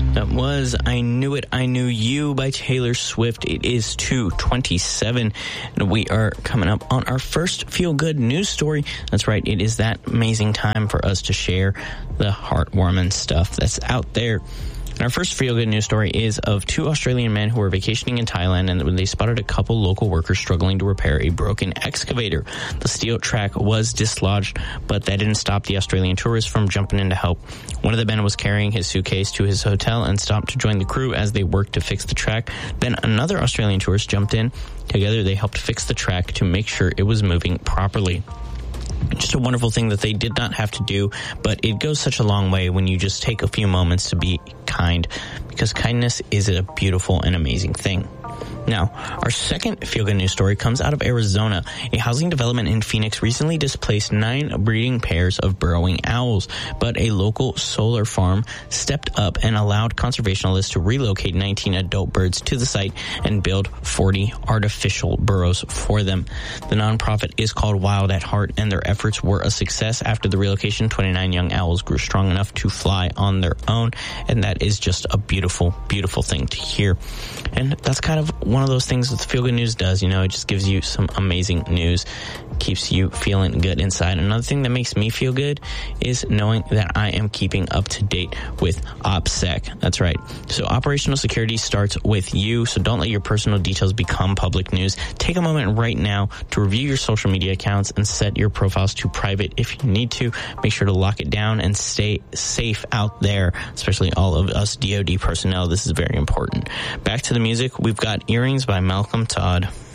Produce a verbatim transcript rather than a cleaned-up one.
That was I Knew It, I Knew You by Taylor Swift. It is two twenty-seven, and we are coming up on our first feel-good news story. That's right, it is that amazing time for us to share the heartwarming stuff that's out there. And our first feel-good news story is of two Australian men who were vacationing in Thailand, and when they spotted a couple local workers struggling to repair a broken excavator. The steel track was dislodged, but that didn't stop the Australian tourists from jumping in to help. One of the men was carrying his suitcase to his hotel and stopped to join the crew as they worked to fix the track. Then another Australian tourist jumped in. Together, they helped fix the track to make sure it was moving properly. Just a wonderful thing that they did not have to do, but it goes such a long way when you just take a few moments to be kind, because kindness is a beautiful and amazing thing. Now, our second feel-good news story comes out of Arizona. A housing development in Phoenix recently displaced nine breeding pairs of burrowing owls, but a local solar farm stepped up and allowed conservationists to relocate nineteen adult birds to the site and build forty artificial burrows for them. The nonprofit is called Wild at Heart, and their efforts were a success. After the relocation, twenty-nine young owls grew strong enough to fly on their own, and that is just a beautiful, beautiful thing to hear. And that's kind of one of those things that Feel Good News does, you know, it just gives you some amazing news, keeps you feeling good inside. Another thing that makes me feel good is knowing that I am keeping up to date with OPSEC. That's right. So operational security starts with you, so don't let your personal details become public news. Take a moment right now to review your social media accounts and set your profiles to private if you need to. Make sure to lock it down and stay safe out there, especially all of us D O D personnel. This is very important. Back to the music. We've got Earrings by Malcolm Todd.